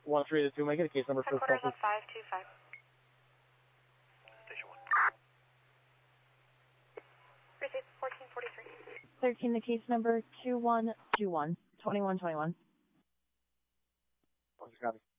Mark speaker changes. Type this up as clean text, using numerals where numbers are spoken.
Speaker 1: 1382, make it a case number for
Speaker 2: Headquarters on 525.
Speaker 3: Station 1.
Speaker 2: Received 1443.
Speaker 4: 13, the case number 2121, 2121.
Speaker 1: Roger, copy.